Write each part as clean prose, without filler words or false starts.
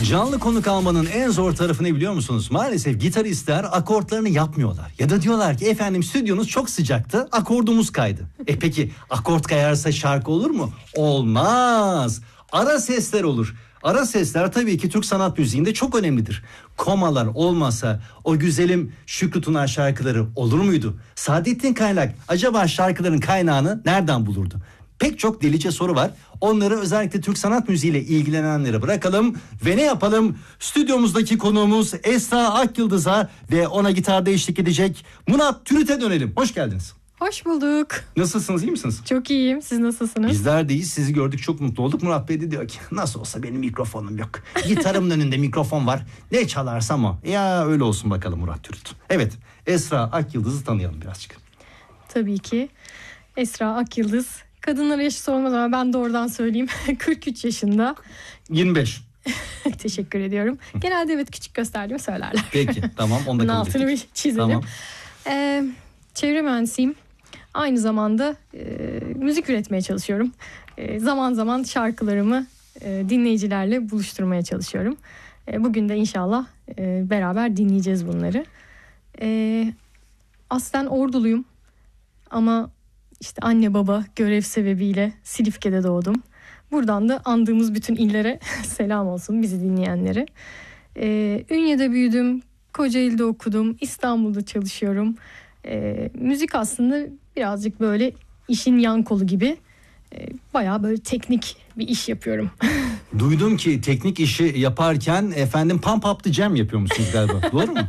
Canlı konuk almanın en zor tarafı ne biliyor musunuz? Maalesef gitaristler akortlarını yapmıyorlar. Ya da diyorlar ki efendim stüdyonuz çok sıcaktı, akordumuz kaydı. Peki akort kayarsa şarkı olur mu? Olmaz. Ara sesler olur. Ara sesler tabii ki Türk sanat müziğinde çok önemlidir. Komalar olmasa o güzelim Şükrü Tunar şarkıları olur muydu? Saadettin Kaynak acaba şarkıların kaynağını nereden bulurdu? Pek çok delice soru var. Onları özellikle Türk sanat müziğiyle ilgilenenlere bırakalım ve ne yapalım? Stüdyomuzdaki konuğumuz Esra Akyıldız'a ve ona gitarda eşlik edecek Murat Türüt'e dönelim. Hoş geldiniz. Hoş bulduk. Nasılsınız, iyi misiniz? Çok iyiyim. Siz nasılsınız? Bizler de iyiyiz. Sizi gördük, çok mutlu olduk. Murat Bey de diyor ki nasıl olsa benim mikrofonum yok. Gitarımın önünde mikrofon var. Ne çalarsam o. Ya öyle olsun bakalım Murat Türüt. Evet, Esra Akyıldız'ı tanıyalım birazcık. Tabii ki. Esra Akyıldız. Kadınlara yaşı sormaz ama ben doğrudan söyleyeyim. 43 yaşında. 25. Teşekkür ediyorum. Genelde evet küçük gösterdiğimi söylerler. Peki, tamam. Onu da Bunun kabul altını ettik. bir çizelim. Tamam. Çevre mühendisiyim. Aynı zamanda müzik üretmeye çalışıyorum. Zaman zaman şarkılarımı dinleyicilerle buluşturmaya çalışıyorum. Bugün de inşallah beraber dinleyeceğiz bunları. Aslen Orduluyum ama işte anne baba görev sebebiyle Silifke'de doğdum. Buradan da andığımız bütün illere selam olsun bizi dinleyenlere. Ünye'de büyüdüm, Kocaeli'de okudum, İstanbul'da çalışıyorum. Müzik aslında birazcık böyle işin yan kolu gibi. Bayağı böyle teknik bir iş yapıyorum. Duydum ki teknik işi yaparken efendim pump up the jam yapıyormuşsunuz galiba. Doğru mu?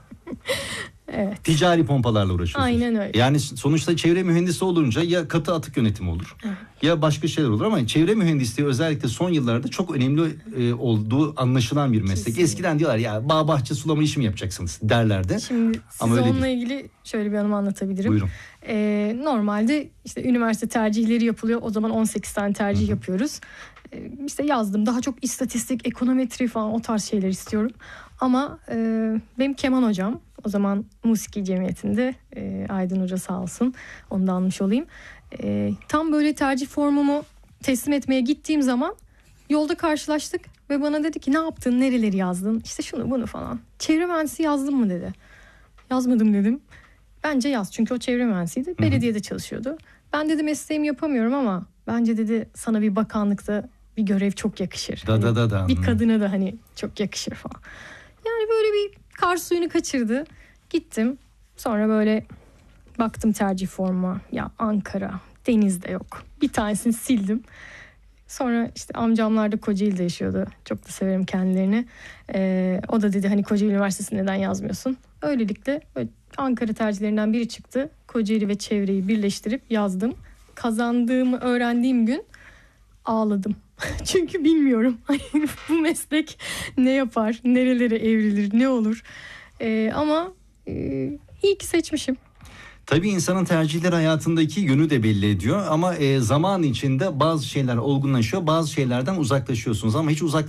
Evet. Ticari pompalarla uğraşıyorsunuz. Aynen öyle. Yani sonuçta çevre mühendisi olunca ya katı atık yönetimi olur. Evet. Ya başka şeyler olur ama çevre mühendisliği özellikle son yıllarda çok önemli olduğu anlaşılan bir meslek. Kesinlikle. Eskiden diyorlar ya bağ bahçe sulama işi mi yapacaksınız derlerdi. Şimdi ama size öyle onunla değil. ilgili şöyle bir anımı anlatabilirim. Buyurun. Normalde işte üniversite tercihleri yapılıyor. O zaman 18 tane tercih yapıyoruz. İşte yazdım. Daha çok istatistik, ekonometri falan o tarz şeyler istiyorum. Ama benim keman hocam o zaman Musiki Cemiyeti'nde Aydın Hoca sağ olsun. Onu da almış olayım. Tam böyle tercih formumu teslim etmeye gittiğim zaman yolda karşılaştık ve bana dedi ki ne yaptın, nereleri yazdın? İşte şunu bunu falan. Çevre mühendisi yazdın mı dedi. Yazmadım dedim. Bence yaz çünkü o çevre mühendisiydi. Belediyede çalışıyordu. Ben dedi mesleğimi yapamıyorum ama bence dedi sana bir bakanlıkta bir görev çok yakışır. Bir kadına da hani çok yakışır falan. Yani böyle bir kar suyunu kaçırdı. Gittim. Sonra böyle baktım tercih formuma. Ya Ankara, Deniz'de yok. Bir tanesini sildim. Sonra işte amcamlar da Kocaeli'de yaşıyordu. Çok da severim kendilerini. O da dedi hani Kocaeli Üniversitesi neden yazmıyorsun? Öylelikle Ankara tercihlerinden biri çıktı. Kocaeli ve çevreyi birleştirip yazdım. Kazandığımı öğrendiğim gün ağladım. Çünkü bilmiyorum bu meslek ne yapar, nerelere evrilir, ne olur. Ama iyi ki seçmişim. Tabii insanın tercihleri hayatındaki yönü de belli ediyor ama zaman içinde bazı şeyler olgunlaşıyor, bazı şeylerden uzaklaşıyorsunuz ama hiç